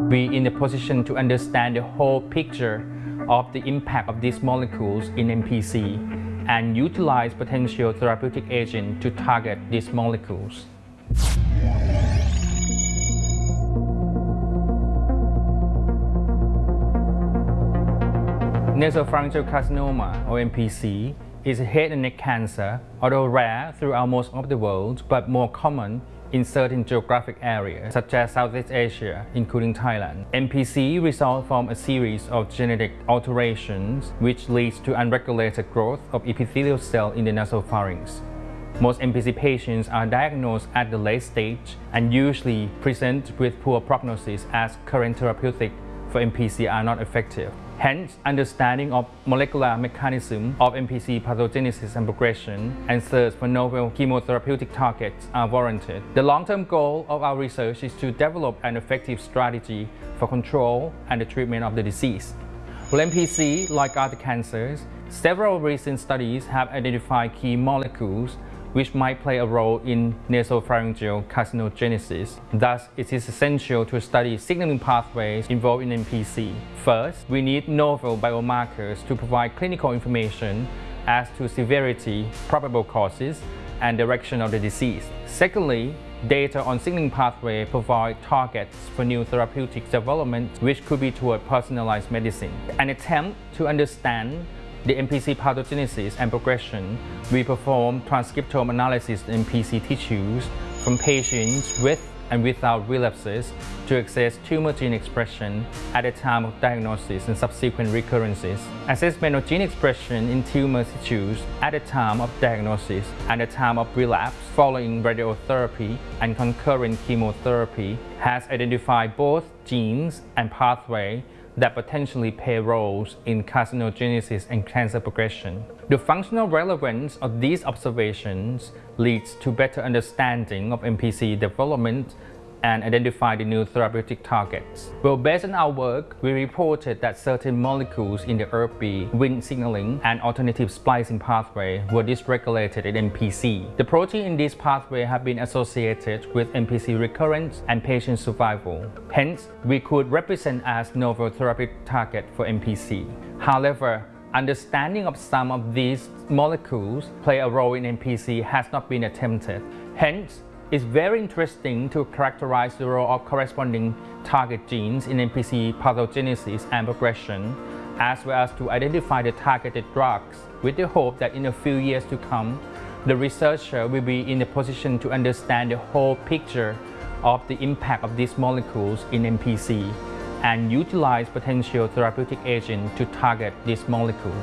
be in a position to understand the whole picture of the impact of these molecules in NPC and utilize potential therapeutic agents to target these molecules. Nasopharyngeal carcinoma, or NPC, is a head and neck cancer, although rare throughout most of the world, but more common in certain geographic areas, such as Southeast Asia, including Thailand. NPC results from a series of genetic alterations which leads to unregulated growth of epithelial cells in the nasopharynx. Most NPC patients are diagnosed at the late stage and usually present with poor prognosis as current therapeutics for NPC are not effective. Hence, understanding of molecular mechanism of NPC pathogenesis and progression and search for novel chemotherapeutic targets are warranted. The long-term goal of our research is to develop an effective strategy for control and the treatment of the disease. For NPC, like other cancers, several recent studies have identified key molecules which might play a role in nasopharyngeal carcinogenesis. Thus, it is essential to study signaling pathways involved in NPC. First, we need novel biomarkers to provide clinical information as to severity, probable causes, and direction of the disease. Secondly, data on signaling pathway provide targets for new therapeutic development, which could be toward personalized medicine. An attempt to understand the NPC pathogenesis and progression, we perform transcriptome analysis in NPC tissues from patients with and without relapses to assess tumor gene expression at the time of diagnosis and subsequent recurrences. Assessment of gene expression in tumor tissues at the time of diagnosis and the time of relapse following radiotherapy and concurrent chemotherapy has identified both genes and pathways that potentially play roles in carcinogenesis and cancer progression. The functional relevance of these observations leads to better understanding of NPC development and identify the new therapeutic targets. Well, based on our work, we reported that certain molecules in the ERB, Wnt signaling, and alternative splicing pathway were dysregulated in NPC. The protein in this pathway have been associated with NPC recurrence and patient survival. Hence, we could represent as novel therapeutic target for NPC. However, understanding of some of these molecules play a role in NPC has not been attempted. Hence, it's very interesting to characterize the role of corresponding target genes in NPC pathogenesis and progression, as well as to identify the targeted drugs with the hope that in a few years to come, the researcher will be in a position to understand the whole picture of the impact of these molecules in NPC and utilize potential therapeutic agents to target these molecules.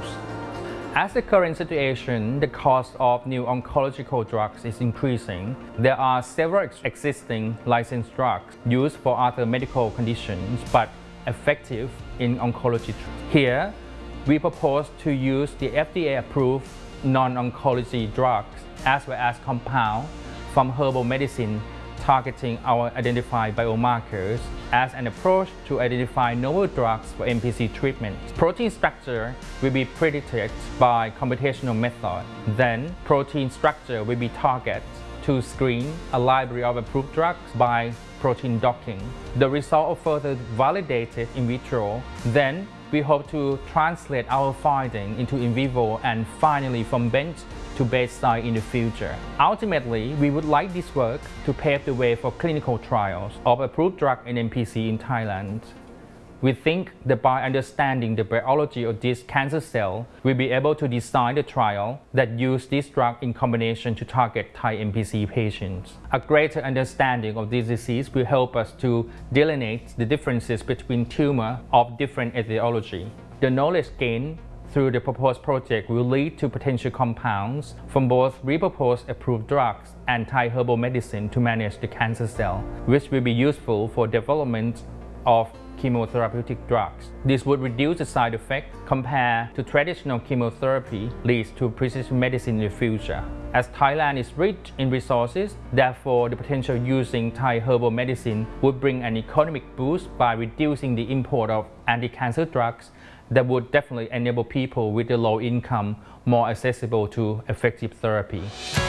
As the current situation, the cost of new oncological drugs is increasing. There are several existing licensed drugs used for other medical conditions but effective in oncology. Here, we propose to use the FDA-approved non-oncology drugs as well as compounds from herbal medicine targeting our identified biomarkers as an approach to identify novel drugs for NPC treatment. Protein structure will be predicted by computational method. Then, protein structure will be targeted to screen a library of approved drugs by protein docking. The result are further validated in vitro. Then, we hope to translate our findings into in vivo and finally from bench to bedside in the future. Ultimately, we would like this work to pave the way for clinical trials of approved drug in NPC in Thailand. We think that by understanding the biology of this cancer cell, we'll be able to design the trial that use this drug in combination to target Thai NPC patients. A greater understanding of this disease will help us to delineate the differences between tumors of different etiology. The knowledge gained through the proposed project will lead to potential compounds from both repurposed approved drugs and Thai herbal medicine to manage the cancer cell, which will be useful for development of chemotherapeutic drugs. This would reduce the side effects compared to traditional chemotherapy, leads to precision medicine in the future. As Thailand is rich in resources, therefore the potential using Thai herbal medicine would bring an economic boost by reducing the import of anti-cancer drugs that would definitely enable people with a low income more accessible to effective therapy.